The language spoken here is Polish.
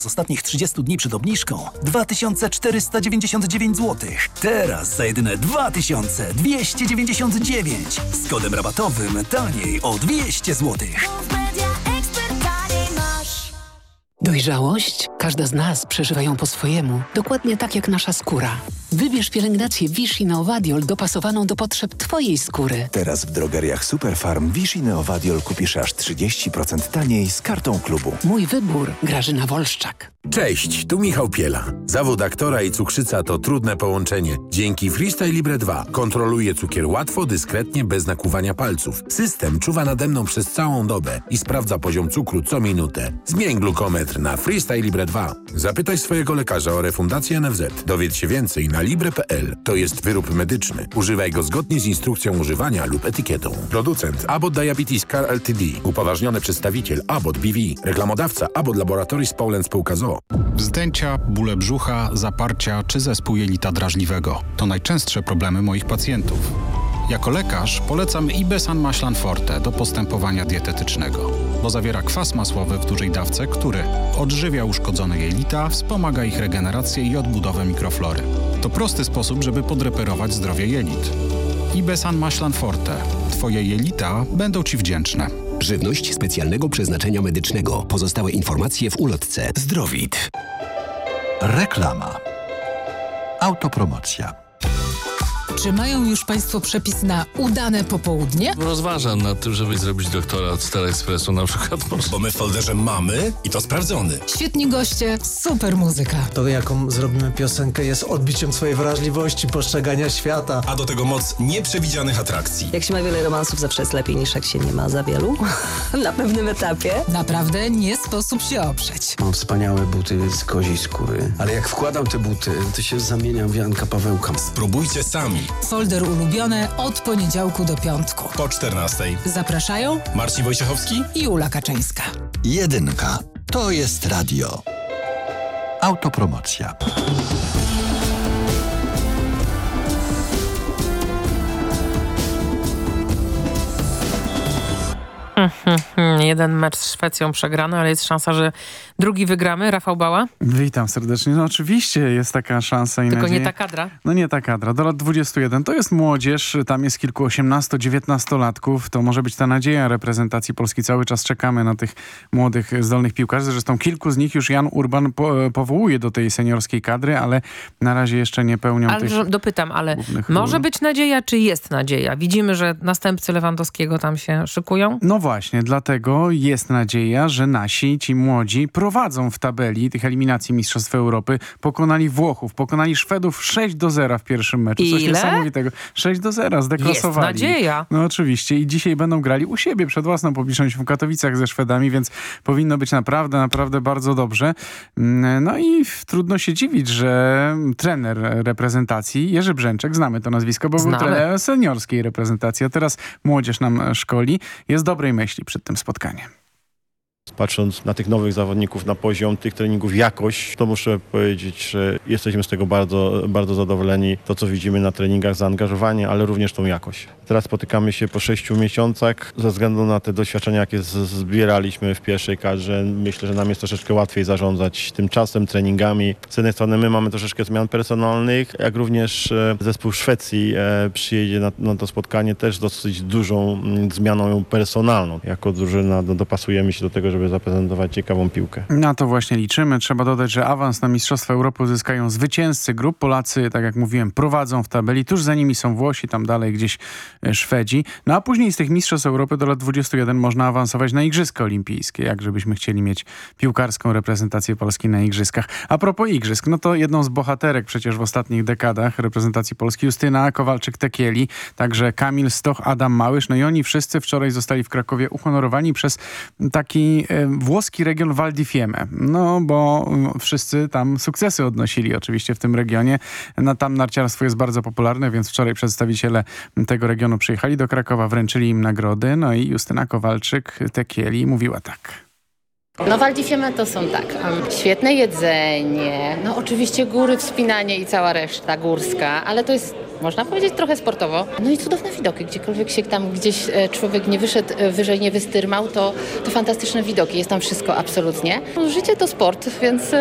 Z ostatnich 30 dni przed obniżką 2499 zł. Teraz za jedyne 2299. Z kodem rabatowym taniej o 200 zł. Dojrzałość? Każda z nas przeżywa ją po swojemu, dokładnie tak jak nasza skóra. Wybierz pielęgnację Vichy Neovadiol dopasowaną do potrzeb Twojej skóry. Teraz w drogeriach Superfarm Vichy Neovadiol kupisz aż 30% taniej z kartą klubu. Mój wybór. Grażyna Wolszczak. Cześć, tu Michał Piela. Zawód aktora i cukrzyca to trudne połączenie. Dzięki Freestyle Libre 2 kontroluję cukier łatwo, dyskretnie, bez nakłuwania palców. System czuwa nade mną przez całą dobę i sprawdza poziom cukru co minutę. Zmień glukometr na Freestyle Libre 2. Zapytaj swojego lekarza o refundację NFZ. Dowiedz się więcej na libre.pl. To jest wyrób medyczny. Używaj go zgodnie z instrukcją używania lub etykietą. Producent Abbott Diabetes Care Ltd. Upoważniony przedstawiciel Abbott BV. Reklamodawca Abbott Laboratories Poland Spółka z o.o. Wzdęcia, bóle brzucha, zaparcia czy zespół jelita drażliwego. To najczęstsze problemy moich pacjentów. Jako lekarz polecam Ibesan Maślan Forte do postępowania dietetycznego, bo zawiera kwas masłowy w dużej dawce, który odżywia uszkodzone jelita, wspomaga ich regenerację i odbudowę mikroflory. To prosty sposób, żeby podreperować zdrowie jelit. Ibesan Maślan Forte. Twoje jelita będą Ci wdzięczne. Żywność specjalnego przeznaczenia medycznego. Pozostałe informacje w ulotce. Zdrowit. Reklama. Autopromocja. Czy mają już Państwo przepis na udane popołudnie? Rozważam nad tym, żeby zrobić doktorat z Telexpressu na przykład. Bo my w folderze mamy i to sprawdzony. Świetni goście, super muzyka. To, jaką zrobimy piosenkę, jest odbiciem swojej wrażliwości, postrzegania świata. A do tego moc nieprzewidzianych atrakcji. Jak się ma wiele romansów, zawsze jest lepiej niż jak się nie ma za wielu. Na pewnym etapie. Naprawdę nie sposób się oprzeć. Mam wspaniałe buty z koziej skóry, ale jak wkładam te buty, to się zamieniam w Janka Pawełka. Spróbujcie sami. Folder ulubione od poniedziałku do piątku. Po 14:00. Zapraszają Marcin Wojciechowski i Ula Kaczyńska. 1. To jest radio. Autopromocja. Jeden mecz z Szwecją przegrany, ale jest szansa, że drugi wygramy. Rafał Bała? Witam serdecznie. No oczywiście jest taka szansa i tylko nadzieja. Nie ta kadra? No nie ta kadra. Do lat 21 to jest młodzież, tam jest kilku 18-19-latków. To może być ta nadzieja reprezentacji Polski. Cały czas czekamy na tych młodych, zdolnych piłkarzy. Zresztą kilku z nich już Jan Urban powołuje do tej seniorskiej kadry, ale na razie jeszcze nie pełnią tych dopytam, ale może być nadzieja, czy jest nadzieja? Widzimy, że następcy Lewandowskiego tam się szykują? No właśnie, dlatego jest nadzieja, że nasi, ci młodzi, prowadzą w tabeli tych eliminacji Mistrzostw Europy. Pokonali Włochów, pokonali Szwedów 6-0 w pierwszym meczu. Coś niesamowitego. 6-0, zdeklasowali. Jest nadzieja. No oczywiście i dzisiaj będą grali u siebie przed własną publicznością w Katowicach ze Szwedami, więc powinno być naprawdę bardzo dobrze. No i trudno się dziwić, że trener reprezentacji, Jerzy Brzęczek, znamy to nazwisko, bo był trenerem seniorskiej reprezentacji, a teraz młodzież nam szkoli. Jest dobrej myśli przed tym spotkaniem. Patrząc na tych nowych zawodników, na poziom tych treningów, jakość, to muszę powiedzieć, że jesteśmy z tego bardzo zadowoleni. To, co widzimy na treningach, zaangażowanie, ale również tą jakość. Teraz spotykamy się po 6 miesiącach. Ze względu na te doświadczenia, jakie zbieraliśmy w pierwszej kadrze, myślę, że nam jest troszeczkę łatwiej zarządzać tym czasem, treningami. Z jednej strony my mamy troszeczkę zmian personalnych, jak również zespół Szwecji przyjedzie na to spotkanie też z dosyć dużą zmianą personalną. Jako drużyna dopasujemy się do tego, żeby zaprezentować ciekawą piłkę. Na to właśnie liczymy. Trzeba dodać, że awans na Mistrzostwa Europy uzyskają zwycięzcy grup. Polacy, tak jak mówiłem, prowadzą w tabeli. Tuż za nimi są Włosi, tam dalej gdzieś Szwedzi. No a później z tych Mistrzostw Europy do lat 21 można awansować na Igrzyska Olimpijskie. Jak żebyśmy chcieli mieć piłkarską reprezentację Polski na Igrzyskach. A propos Igrzysk, no to jedną z bohaterek przecież w ostatnich dekadach reprezentacji Polski Justyna Kowalczyk-Tekieli, także Kamil Stoch, Adam Małysz. No i oni wszyscy wczoraj zostali w Krakowie uhonorowani przez taki włoski region Val di Fiemme. No bo wszyscy tam sukcesy odnosili oczywiście w tym regionie. Tam narciarstwo jest bardzo popularne, więc wczoraj przedstawiciele tego regionu przyjechali do Krakowa, wręczyli im nagrody. No i Justyna Kowalczyk-Tekieli mówiła tak. No Val di Fiemme to są tak, świetne jedzenie, no oczywiście góry, wspinanie i cała reszta górska, ale to jest można powiedzieć trochę sportowo. No i cudowne widoki, gdziekolwiek się tam gdzieś człowiek nie wyszedł wyżej, nie wystyrmał, to fantastyczne widoki, jest tam wszystko absolutnie. Życie to sport, więc